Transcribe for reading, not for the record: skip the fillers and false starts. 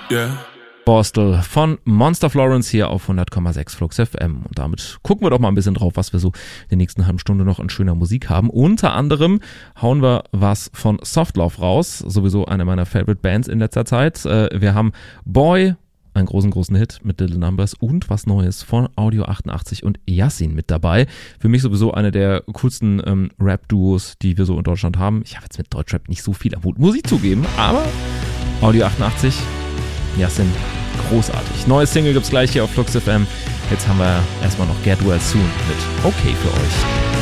Yeah. Borstel von Monster Florence hier auf 100,6 Flux FM. Und damit gucken wir doch mal ein bisschen drauf, was wir so in der nächsten halben Stunde noch an schöner Musik haben. Unter anderem hauen wir was von Soft Love raus, sowieso eine meiner Favorite Bands in letzter Zeit. Wir haben Boy, einen großen Hit mit Little Numbers und was Neues von Audio 88 und Yassin mit dabei. Für mich sowieso eine der coolsten Rap-Duos, die wir so in Deutschland haben. Ich habe jetzt mit Deutschrap nicht so viel am Hut, muss ich zugeben, aber Audio 88, Yassin, großartig. Neues Single gibt's gleich hier auf Flux FM. Jetzt haben wir erstmal noch Get Well Soon mit Okay für euch.